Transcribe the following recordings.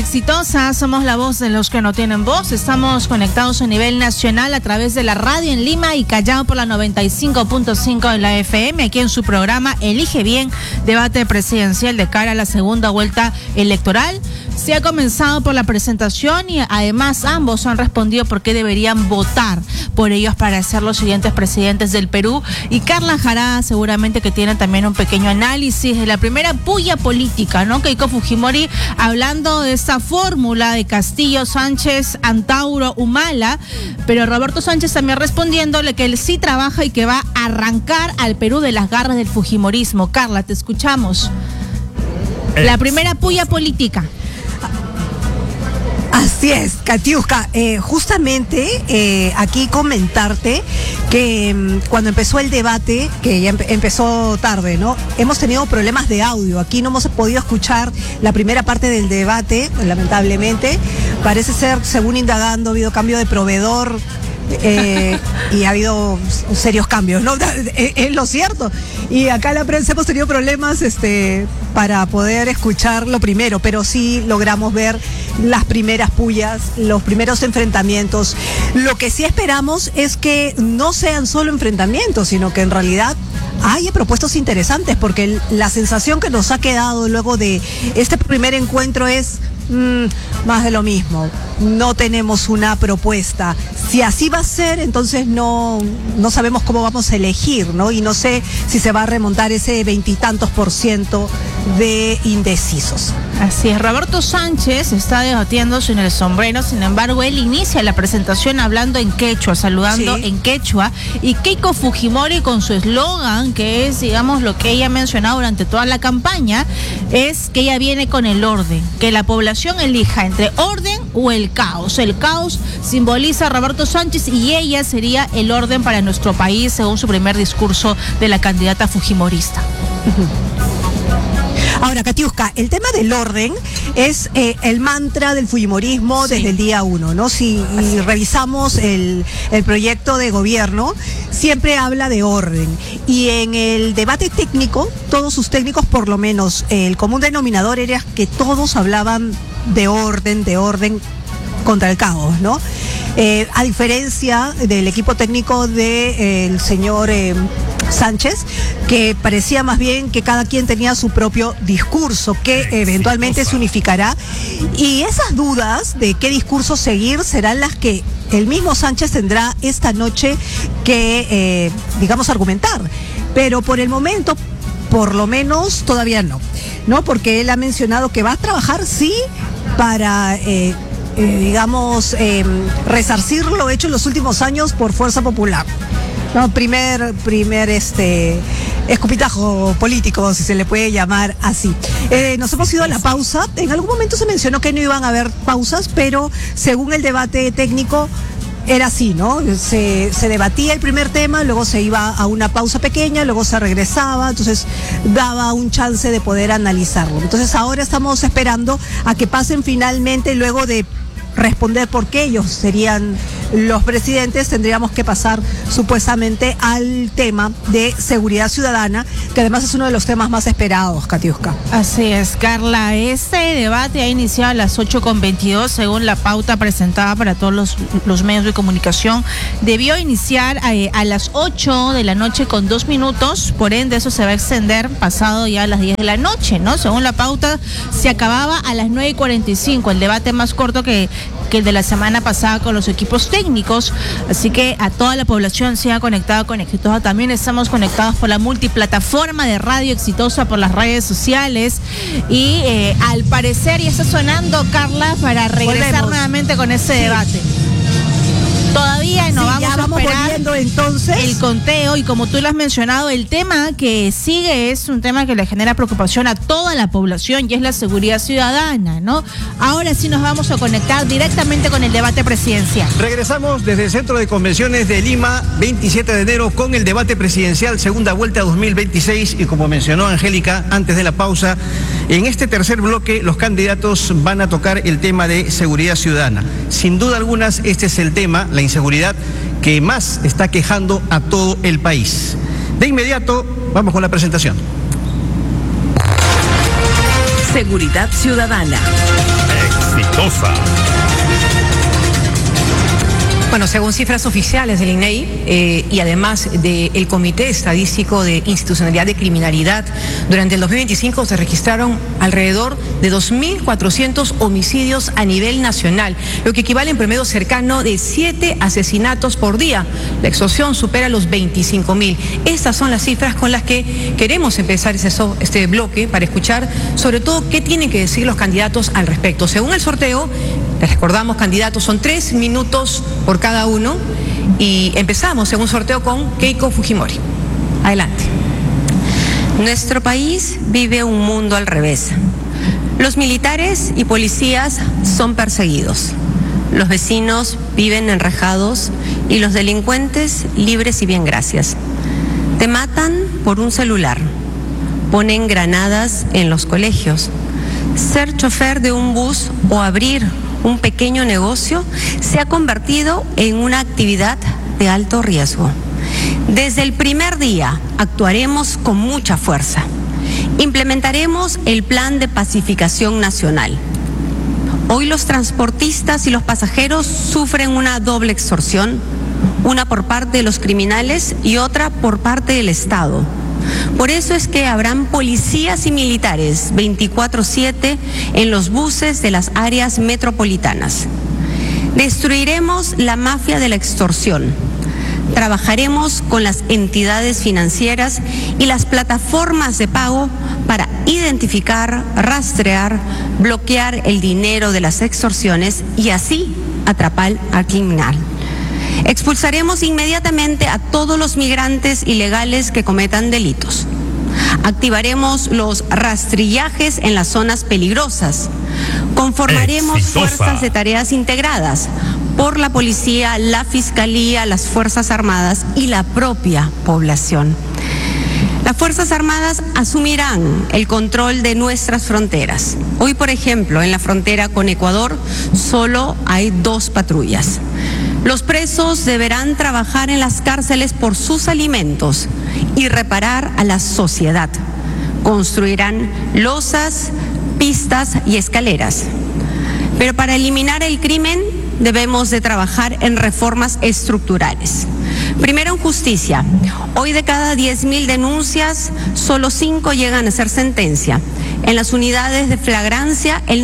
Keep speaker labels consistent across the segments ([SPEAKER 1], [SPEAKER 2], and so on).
[SPEAKER 1] Exitosa, somos la voz de los que no tienen voz. Estamos conectados a nivel nacional a través de la radio en Lima y Callao por la 95.5 de la FM, aquí en su programa Elige Bien, debate presidencial de cara a la segunda vuelta electoral. Se ha comenzado por la presentación y además ambos han respondido por qué deberían votar por ellos para ser los siguientes presidentes del Perú. Y Carla Jará seguramente que tiene también un pequeño análisis de la primera puya política, ¿no? Keiko Fujimori hablando de esta fórmula de Castillo, Sánchez, Antauro, Humala, pero Roberto Sánchez también respondiéndole que él sí trabaja y que va a arrancar al Perú de las garras del fujimorismo. Carla, te escuchamos. La primera puya política.
[SPEAKER 2] Así es, Katiuska, justamente aquí comentarte que cuando empezó el debate, que ya empezó tarde, ¿no? Hemos tenido problemas de audio, aquí no hemos podido escuchar la primera parte del debate, lamentablemente. Parece ser, según indagando, ha habido cambio de proveedor. Y ha habido serios cambios, ¿no? Es lo cierto. Y acá en la prensa hemos tenido problemas para poder escuchar lo primero, pero sí logramos ver las primeras pullas, los primeros enfrentamientos. Lo que sí esperamos es que no sean solo enfrentamientos, sino que en realidad haya propuestas interesantes, porque la sensación que nos ha quedado luego de este primer encuentro es más de lo mismo. No tenemos una propuesta. Si así va a ser, entonces no sabemos cómo vamos a elegir, ¿no? Y no sé si se va a remontar ese 20% de indecisos.
[SPEAKER 1] Así es, Roberto Sánchez está debatiendo sin el sombrero, sin embargo, él inicia la presentación hablando en quechua, saludando en quechua, y Keiko Fujimori con su eslogan, que es, digamos, lo que ella ha mencionado durante toda la campaña, es que ella viene con el orden, que la población elija entre orden o el caos. El caos simboliza a Roberto Sánchez y ella sería el orden para nuestro país, según su primer discurso de la candidata fujimorista.
[SPEAKER 2] Ahora, Katiuska, el tema del orden es el mantra del fujimorismo desde el día 1, ¿no? Si revisamos el proyecto de gobierno, siempre habla de orden. Y en el debate técnico, todos sus técnicos, por lo menos, el común denominador era que todos hablaban de orden contra el caos, ¿no? A diferencia del equipo técnico del señor Sánchez, que parecía más bien que cada quien tenía su propio discurso, que eventualmente se unificará. Y esas dudas de qué discurso seguir serán las que el mismo Sánchez tendrá esta noche que, digamos, argumentar. Pero por el momento, por lo menos, todavía no, porque él ha mencionado que va a trabajar, sí, para digamos, resarcir lo hecho en los últimos años por fuerza popular. No, primer escupitajo político, si se le puede llamar así. Nos hemos ido a la pausa. En algún momento se mencionó que no iban a haber pausas, pero según el debate técnico era así, ¿no? Se debatía el primer tema, luego se iba a una pausa pequeña, luego se regresaba, entonces daba un chance de poder analizarlo. Entonces ahora estamos esperando a que pasen finalmente, luego de responder por qué ellos serían los presidentes, tendríamos que pasar supuestamente al tema de seguridad ciudadana, que además es uno de los temas más esperados, Katiuska.
[SPEAKER 1] Así es, Carla. Este debate ha iniciado a las 8:22, según la pauta presentada para todos los medios de comunicación. Debió iniciar a las 8 de la noche con 2 minutos, por ende eso se va a extender pasado ya a las 10 de la noche, ¿no? Según la pauta, se acababa a las 9:45, el debate más corto que el de la semana pasada con los equipos técnicos, así que a toda la población sea conectada con Exitosa. También estamos conectados por la multiplataforma de Radio Exitosa, por las redes sociales, y al parecer ya está sonando, Carla, para regresar nuevamente con ese debate. Todavía no vamos a esperar
[SPEAKER 2] entonces
[SPEAKER 1] el conteo, y como tú lo has mencionado, el tema que sigue es un tema que le genera preocupación a toda la población, y es la seguridad ciudadana, ¿no? Ahora sí nos vamos a conectar directamente con el debate presidencial.
[SPEAKER 3] Regresamos desde el Centro de Convenciones de Lima, 27 de enero, con el debate presidencial, segunda vuelta 2026, y como mencionó Angélica antes de la pausa, en este tercer bloque los candidatos van a tocar el tema de seguridad ciudadana. Sin duda alguna, este es el tema, la inseguridad, que más está quejando a todo el país. De inmediato, vamos con la presentación.
[SPEAKER 4] Seguridad Ciudadana.
[SPEAKER 5] Exitosa.
[SPEAKER 6] Bueno, según cifras oficiales del INEI y además del Comité Estadístico de Institucionalidad de Criminalidad, durante el 2025 se registraron alrededor de 2.400 homicidios a nivel nacional, lo que equivale en promedio cercano de 7 asesinatos por día. La extorsión supera los 25.000. Estas son las cifras con las que queremos empezar este bloque para escuchar sobre todo qué tienen que decir los candidatos al respecto. Según el sorteo, les recordamos, candidatos, son 3 minutos por cada uno y empezamos en un sorteo con Keiko Fujimori. Adelante.
[SPEAKER 7] Nuestro país vive un mundo al revés. Los militares y policías son perseguidos. Los vecinos viven enrejados y los delincuentes libres y bien gracias. Te matan por un celular. Ponen granadas en los colegios. Ser chofer de un bus o abrir un pequeño negocio se ha convertido en una actividad de alto riesgo. Desde el primer día actuaremos con mucha fuerza. Implementaremos el Plan de Pacificación Nacional. Hoy los transportistas y los pasajeros sufren una doble extorsión, una por parte de los criminales y otra por parte del Estado. Por eso es que habrán policías y militares 24/7 en los buses de las áreas metropolitanas. Destruiremos la mafia de la extorsión. Trabajaremos con las entidades financieras y las plataformas de pago para identificar, rastrear, bloquear el dinero de las extorsiones y así atrapar al criminal. Expulsaremos inmediatamente a todos los migrantes ilegales que cometan delitos. Activaremos los rastrillajes en las zonas peligrosas. Conformaremos fuerzas de tareas integradas por la policía, la fiscalía, las Fuerzas Armadas y la propia población. Las Fuerzas Armadas asumirán el control de nuestras fronteras. Hoy, por ejemplo, en la frontera con Ecuador solo hay 2 patrullas. Los presos deberán trabajar en las cárceles por sus alimentos y reparar a la sociedad. Construirán losas, pistas y escaleras. Pero para eliminar el crimen debemos de trabajar en reformas estructurales. Primero, en justicia. Hoy de cada 10.000 denuncias, solo 5 llegan a ser sentencia. En las unidades de flagrancia, el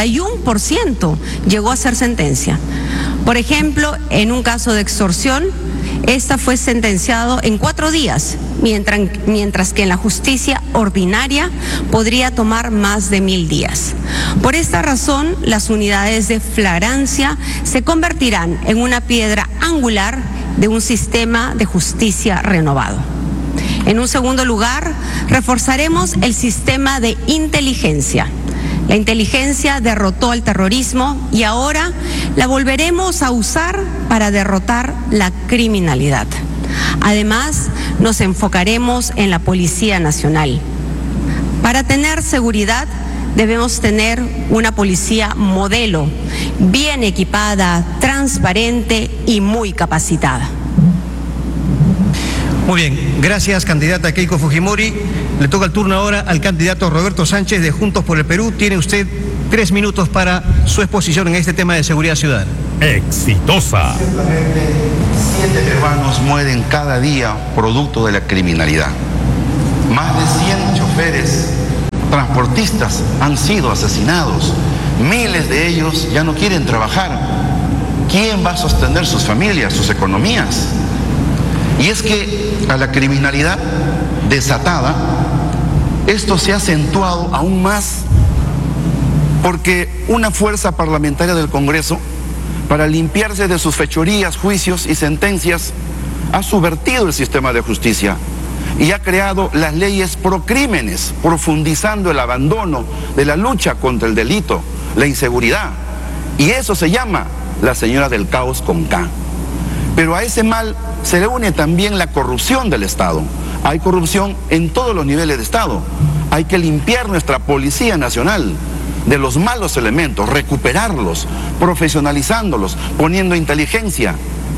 [SPEAKER 7] 91% llegó a ser sentencia. Por ejemplo, en un caso de extorsión, esta fue sentenciado en 4 días, mientras que en la justicia ordinaria podría tomar más de 1.000 días. Por esta razón, las unidades de flagrancia se convertirán en una piedra angular de un sistema de justicia renovado. En un segundo lugar, reforzaremos el sistema de inteligencia. La inteligencia derrotó al terrorismo y ahora la volveremos a usar para derrotar la criminalidad. Además, nos enfocaremos en la Policía Nacional. Para tener seguridad, debemos tener una policía modelo, bien equipada, transparente y muy capacitada.
[SPEAKER 3] Muy bien, gracias candidata Keiko Fujimori. Le toca el turno ahora al candidato Roberto Sánchez de Juntos por el Perú. Tiene usted 3 minutos para su exposición en este tema de seguridad ciudadana.
[SPEAKER 5] Exitosa.
[SPEAKER 8] 7 peruanos mueren cada día producto de la criminalidad. Más de 100 choferes, transportistas han sido asesinados. Miles de ellos ya no quieren trabajar. ¿Quién va a sostener sus familias, sus economías? Y es que a la criminalidad desatada, esto se ha acentuado aún más porque una fuerza parlamentaria del Congreso, para limpiarse de sus fechorías, juicios y sentencias, ha subvertido el sistema de justicia y ha creado las leyes procrímenes, profundizando el abandono de la lucha contra el delito, la inseguridad. Y eso se llama la señora del caos con K. Pero a ese mal se le une también la corrupción del Estado. Hay corrupción en todos los niveles de Estado. Hay que limpiar nuestra Policía Nacional de los malos elementos, recuperarlos, profesionalizándolos, poniendo inteligencia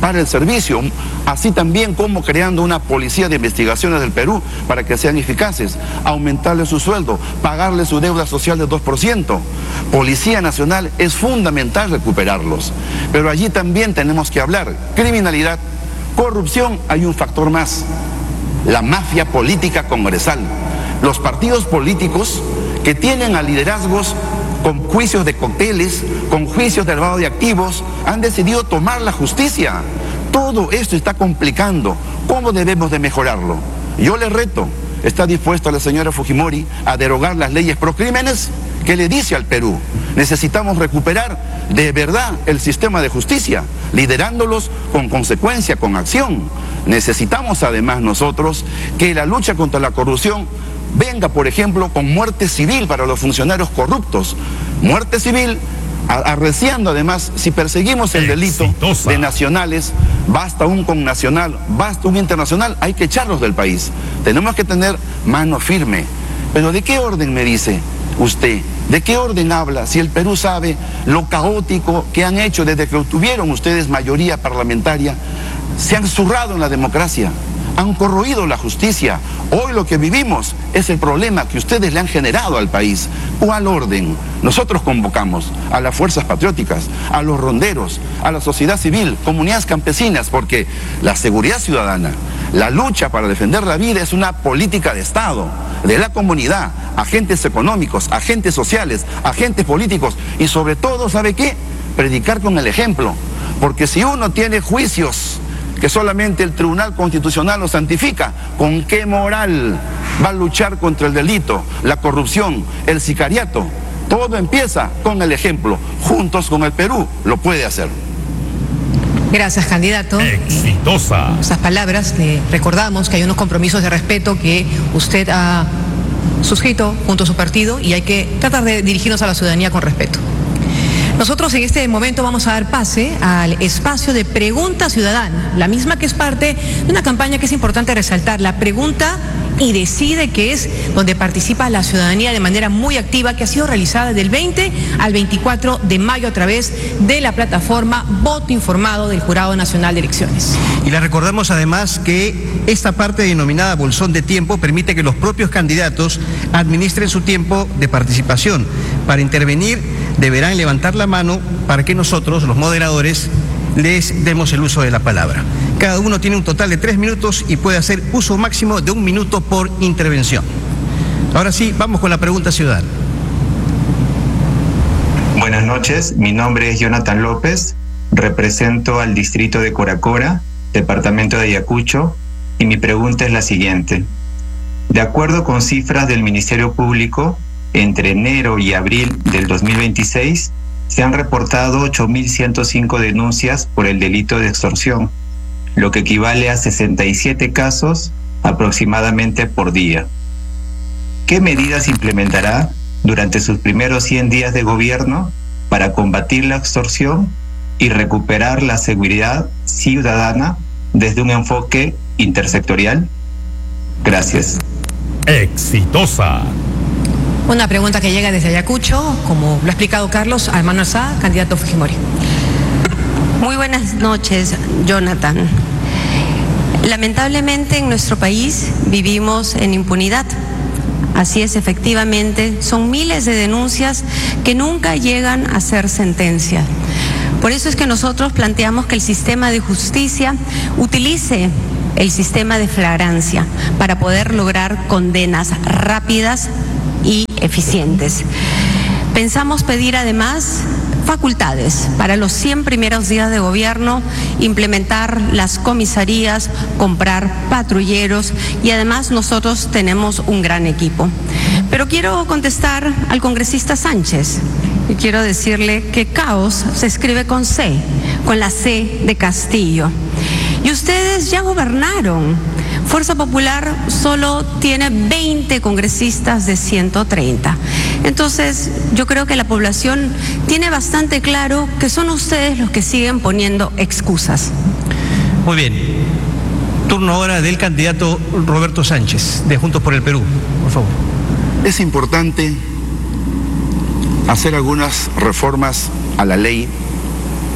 [SPEAKER 8] para el servicio, así también como creando una policía de investigaciones del Perú para que sean eficaces, aumentarle su sueldo, pagarle su deuda social del 2%. Policía Nacional es fundamental recuperarlos, pero allí también tenemos que hablar. Criminalidad, corrupción, hay un factor más, la mafia política congresal. Los partidos políticos que tienen a liderazgos con juicios de cócteles, con juicios de lavado de activos, han decidido tomar la justicia. Todo esto está complicando. ¿Cómo debemos de mejorarlo? Yo le reto, ¿está dispuesta la señora Fujimori a derogar las leyes procrímenes? ¿Qué le dice al Perú? Necesitamos recuperar de verdad el sistema de justicia, liderándolos con consecuencia, con acción. Necesitamos además nosotros que la lucha contra la corrupción venga, por ejemplo, con muerte civil para los funcionarios corruptos. Muerte civil, arreciando además, si perseguimos el delito de nacionales, basta un connacional, basta un internacional, hay que echarlos del país. Tenemos que tener mano firme. Pero ¿de qué orden me dice usted? ¿De qué orden habla? Si el Perú sabe lo caótico que han hecho desde que obtuvieron ustedes mayoría parlamentaria, se han zurrado en la democracia, han corroído la justicia. Hoy lo que vivimos es el problema que ustedes le han generado al país. ¿Cuál orden? Nosotros convocamos a las fuerzas patrióticas, a los ronderos, a la sociedad civil, comunidades campesinas, porque la seguridad ciudadana, la lucha para defender la vida es una política de Estado, de la comunidad, agentes económicos, agentes sociales, agentes políticos y sobre todo, ¿sabe qué? Predicar con el ejemplo, porque si uno tiene juicios que solamente el Tribunal Constitucional los santifica, ¿con qué moral va a luchar contra el delito, la corrupción, el sicariato? Todo empieza con el ejemplo. Juntos con el Perú lo puede hacer.
[SPEAKER 6] Gracias, candidato.
[SPEAKER 5] Exitosa.
[SPEAKER 6] Esas palabras, le recordamos que hay unos compromisos de respeto que usted ha suscrito junto a su partido y hay que tratar de dirigirnos a la ciudadanía con respeto. Nosotros en este momento vamos a dar pase al espacio de Pregunta Ciudadana, la misma que es parte de una campaña que es importante resaltar, la pregunta y decide, que es donde participa la ciudadanía de manera muy activa, que ha sido realizada del 20 al 24 de mayo a través de la plataforma Voto Informado del Jurado Nacional de Elecciones.
[SPEAKER 3] Y le recordamos además que esta parte denominada bolsón de tiempo permite que los propios candidatos administren su tiempo de participación. Para intervenir deberán levantar la mano para que nosotros, los moderadores, les demos el uso de la palabra. Cada uno tiene un total de 3 minutos y puede hacer uso máximo de 1 minuto por intervención. Ahora sí, vamos con la pregunta ciudadana.
[SPEAKER 4] Buenas noches, mi nombre es Jonathan López, represento al distrito de Coracora, departamento de Ayacucho, y mi pregunta es la siguiente. De acuerdo con cifras del Ministerio Público, entre enero y abril del 2026, se han reportado 8.105 denuncias por el delito de extorsión, lo que equivale a 67 casos aproximadamente por día. ¿Qué medidas implementará durante sus primeros 100 días de gobierno para combatir la extorsión y recuperar la seguridad ciudadana desde un enfoque intersectorial? Gracias.
[SPEAKER 5] Exitosa.
[SPEAKER 6] Una pregunta que llega desde Ayacucho, como lo ha explicado Carlos, a Manuel Sá, candidato Fujimori.
[SPEAKER 7] Muy buenas noches, Jonathan. Lamentablemente en nuestro país vivimos en impunidad. Así es, efectivamente, son miles de denuncias que nunca llegan a ser sentencia. Por eso es que nosotros planteamos que el sistema de justicia utilice el sistema de flagrancia para poder lograr condenas rápidas y eficientes. Pensamos pedir además facultades para los 100 primeros días de gobierno, implementar las comisarías, comprar patrulleros y además nosotros tenemos un gran equipo. Pero quiero contestar al congresista Sánchez y quiero decirle que caos se escribe con C, con la C de Castillo. Y ustedes ya gobernaron. Fuerza Popular solo tiene 20 congresistas de 130. Entonces, yo creo que la población tiene bastante claro que son ustedes los que siguen poniendo excusas.
[SPEAKER 3] Muy bien. Turno ahora del candidato Roberto Sánchez, de Juntos por el Perú. Por favor.
[SPEAKER 8] Es importante hacer algunas reformas a la ley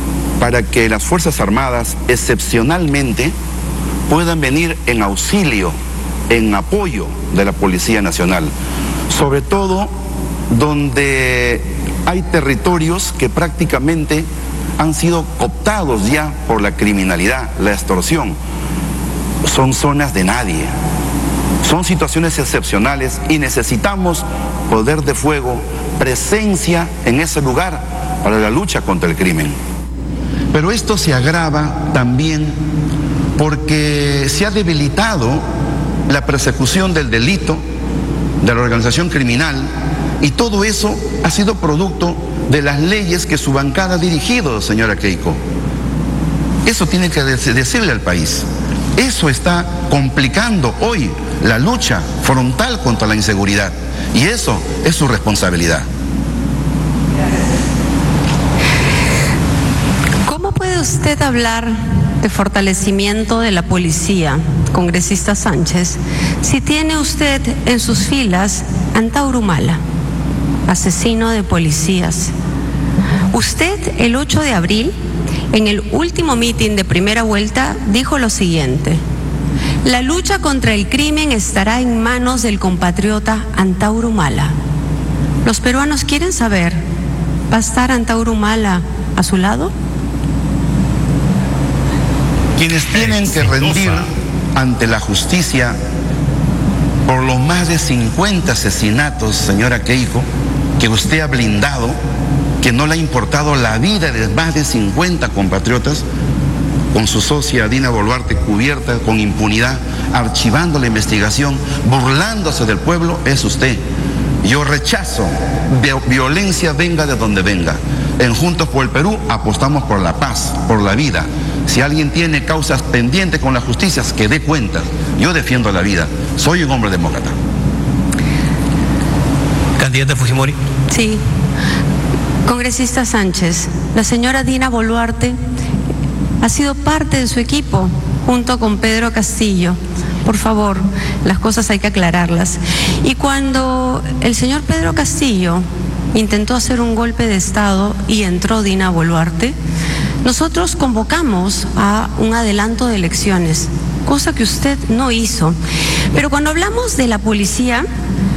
[SPEAKER 8] para que las Fuerzas Armadas excepcionalmente puedan venir en auxilio, en apoyo de la Policía Nacional, sobre todo donde hay territorios que prácticamente han sido cooptados ya por la criminalidad, la extorsión. Son zonas de nadie, son situaciones excepcionales y necesitamos poder de fuego, presencia en ese lugar para la lucha contra el crimen. Pero esto se agrava también porque se ha debilitado la persecución del delito, de la organización criminal, y todo eso ha sido producto de las leyes que su bancada ha dirigido, señora Keiko. Eso tiene que decirle al país. Eso está complicando hoy la lucha frontal contra la inseguridad, y eso es su responsabilidad.
[SPEAKER 7] ¿Cómo puede usted hablar de fortalecimiento de la policía, congresista Sánchez, si tiene usted en sus filas a Antauro Humala, asesino de policías? Usted el 8 de abril, en el último mitin de primera vuelta, dijo lo siguiente: la lucha contra el crimen estará en manos del compatriota Antauro Humala. Los peruanos quieren saber, ¿va a estar Antauro Humala a su lado?
[SPEAKER 8] Quienes tienen que rendir ante la justicia por los más de 50 asesinatos, señora Keiko, que usted ha blindado, que no le ha importado la vida de más de 50 compatriotas, con su socia Dina Boluarte cubierta con impunidad, archivando la investigación, burlándose del pueblo, es usted. Yo rechazo violencia, venga de donde venga. En Juntos por el Perú apostamos por la paz, por la vida. Si alguien tiene causas pendientes con la justicia, que dé cuenta. Yo defiendo la vida. Soy un hombre demócrata.
[SPEAKER 3] Candidata Fujimori.
[SPEAKER 7] Sí. Congresista Sánchez, la señora Dina Boluarte ha sido parte de su equipo junto con Pedro Castillo. Por favor, las cosas hay que aclararlas. Y cuando el señor Pedro Castillo intentó hacer un golpe de Estado y entró Dina Boluarte, nosotros convocamos a un adelanto de elecciones, cosa que usted no hizo. Pero cuando hablamos de la policía,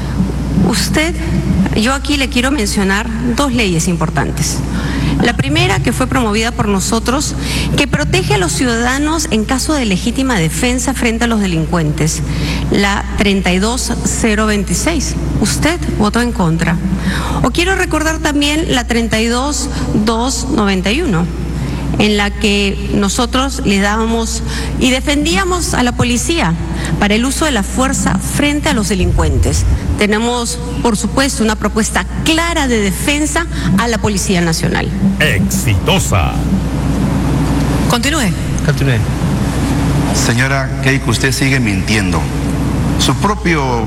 [SPEAKER 7] yo aquí le quiero mencionar dos leyes importantes. La primera, que fue promovida por nosotros, que protege a los ciudadanos en caso de legítima defensa frente a los delincuentes. La 32026. Usted votó en contra. O quiero recordar también la 32291, en la que nosotros le dábamos y defendíamos a la policía para el uso de la fuerza frente a los delincuentes. Tenemos, por supuesto, una propuesta clara de defensa a la Policía Nacional.
[SPEAKER 5] Exitosa.
[SPEAKER 6] Continúe.
[SPEAKER 8] Señora Keiko, usted sigue mintiendo. Su propio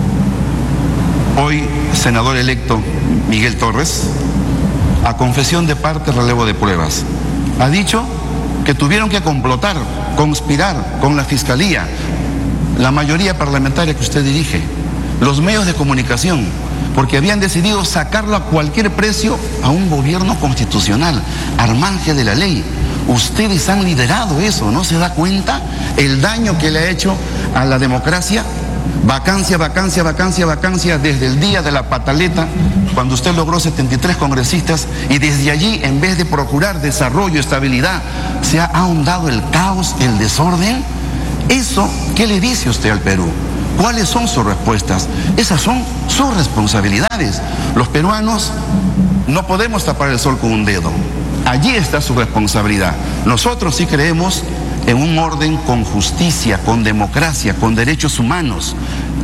[SPEAKER 8] hoy senador electo Miguel Torres, a confesión de parte, relevo de pruebas, ha dicho que tuvieron que complotar, conspirar con la Fiscalía, la mayoría parlamentaria que usted dirige, los medios de comunicación, porque habían decidido sacarlo a cualquier precio a un gobierno constitucional, al margen de la ley. Ustedes han liderado eso, ¿no se da cuenta el daño que le ha hecho a la democracia? Vacancia, vacancia, vacancia, vacancia, desde el día de la pataleta, cuando usted logró 73 congresistas, y desde allí, en vez de procurar desarrollo, estabilidad, se ha ahondado el caos, el desorden. Eso, ¿qué le dice usted al Perú? ¿Cuáles son sus respuestas? Esas son sus responsabilidades. Los peruanos no podemos tapar el sol con un dedo. Allí está su responsabilidad. Nosotros sí creemos en un orden con justicia, con democracia, con derechos humanos.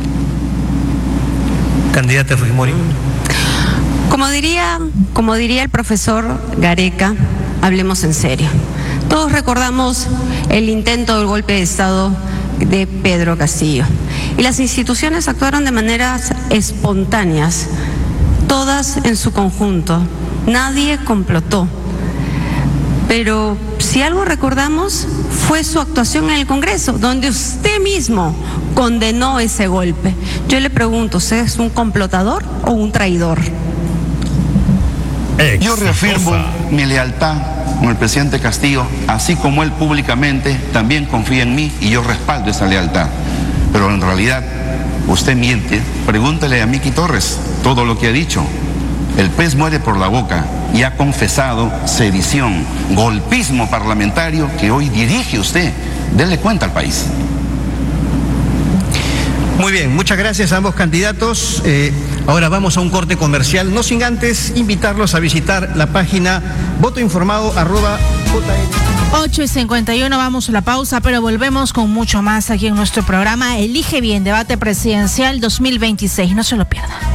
[SPEAKER 3] Candidata Fujimori.
[SPEAKER 7] Como diría el profesor Gareca, hablemos en serio. Todos recordamos el intento del golpe de Estado de Pedro Castillo. Y las instituciones actuaron de maneras espontáneas, todas en su conjunto. Nadie complotó. Pero si algo recordamos fue su actuación en el Congreso, donde usted mismo condenó ese golpe. Yo le pregunto, ¿usted es un complotador o un traidor?
[SPEAKER 8] Yo Yo reafirmo mi lealtad con el presidente Castillo, así como él públicamente también confía en mí y yo respaldo esa lealtad. Pero en realidad, usted miente. Pregúntele a Miki Torres todo lo que ha dicho. El pez muere por la boca y ha confesado sedición, golpismo parlamentario que hoy dirige usted. Denle cuenta al país.
[SPEAKER 3] Muy bien, muchas gracias a ambos candidatos. Ahora vamos a un corte comercial, no sin antes invitarlos a visitar la página votoinformado@jn.
[SPEAKER 1] 8:51, vamos a la pausa, pero volvemos con mucho más aquí en nuestro programa Elige Bien, debate presidencial 2026. No se lo pierdan.